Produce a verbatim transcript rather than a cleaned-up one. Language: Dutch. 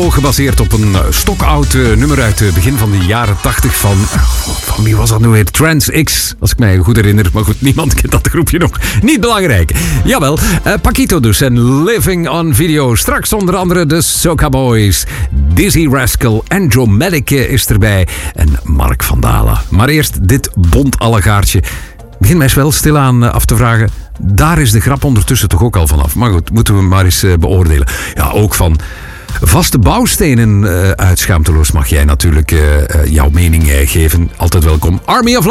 Gebaseerd op een stokoud uh, nummer uit het begin van de jaren tachtig van... Uh, van wie was dat nu weer? Trans X, als ik mij goed herinner. Maar goed, niemand kent dat groepje nog. Niet belangrijk. Jawel, uh, Paquito dus en Living on Video. Straks onder andere de Soca Boys. Dizzy Rascal en Joe Medic is erbij. En Mark van Dalen. Maar eerst dit bontallegaartje. Begin mij eens wel stilaan af te vragen. Daar is de grap ondertussen toch ook al vanaf. Maar goed, moeten we maar eens uh, beoordelen. Ja, ook van... Vaste bouwstenen uh, uit Schaamteloos mag jij natuurlijk uh, uh, jouw mening uh, geven. Altijd welkom. Army of